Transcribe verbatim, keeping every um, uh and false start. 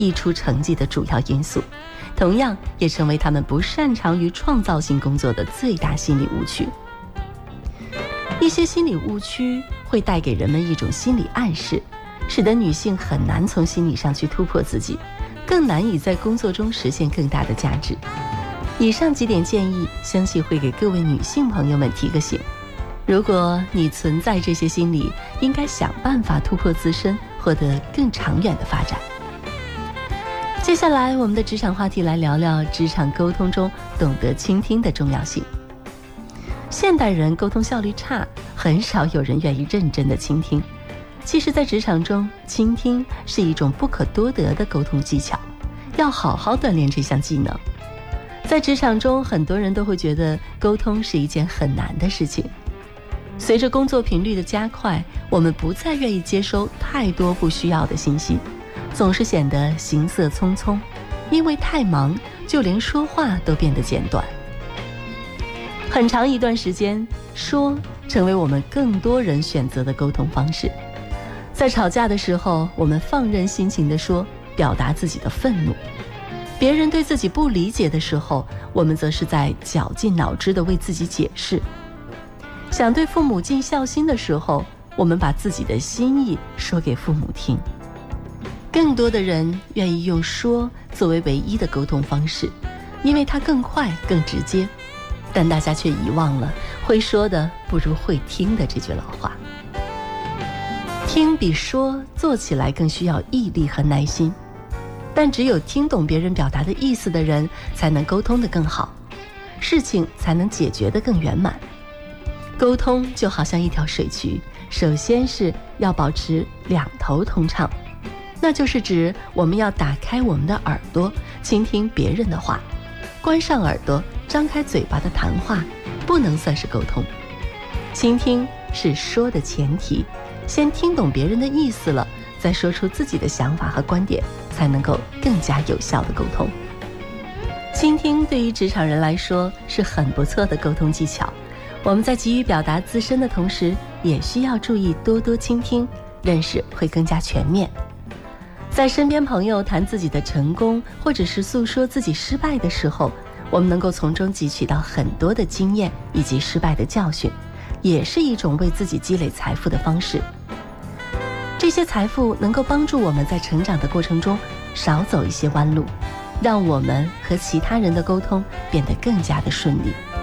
溢出成绩的主要因素，同样也成为他们不擅长于创造性工作的最大心理误区。一些心理误区会带给人们一种心理暗示，使得女性很难从心理上去突破自己，更难以在工作中实现更大的价值。以上几点建议，相信会给各位女性朋友们提个醒。如果你存在这些心理，应该想办法突破自身，获得更长远的发展。接下来我们的职场话题来聊聊职场沟通中懂得倾听的重要性。现代人沟通效率差，很少有人愿意认真的倾听。其实在职场中，倾听是一种不可多得的沟通技巧，要好好锻炼这项技能。在职场中，很多人都会觉得沟通是一件很难的事情。随着工作频率的加快，我们不再愿意接收太多不需要的信息，总是显得行色匆匆，因为太忙，就连说话都变得简短。很长一段时间，说成为我们更多人选择的沟通方式。在吵架的时候，我们放任心情地说，表达自己的愤怒；别人对自己不理解的时候，我们则是在绞尽脑汁地为自己解释。想对父母尽孝心的时候，我们把自己的心意说给父母听。更多的人愿意用说作为唯一的沟通方式，因为它更快更直接，但大家却遗忘了会说的不如会听的这句老话。听比说做起来更需要毅力和耐心，但只有听懂别人表达的意思的人，才能沟通得更好，事情才能解决得更圆满。沟通就好像一条水渠，首先是要保持两头通畅，那就是指我们要打开我们的耳朵，倾听别人的话，关上耳朵张开嘴巴的谈话不能算是沟通。倾听是说的前提，先听懂别人的意思了，再说出自己的想法和观点，才能够更加有效的沟通。倾听对于职场人来说是很不错的沟通技巧，我们在急于表达自身的同时，也需要注意多多倾听，认识会更加全面。在身边朋友谈自己的成功，或者是诉说自己失败的时候，我们能够从中汲取到很多的经验以及失败的教训，也是一种为自己积累财富的方式。这些财富能够帮助我们在成长的过程中少走一些弯路，让我们和其他人的沟通变得更加的顺利。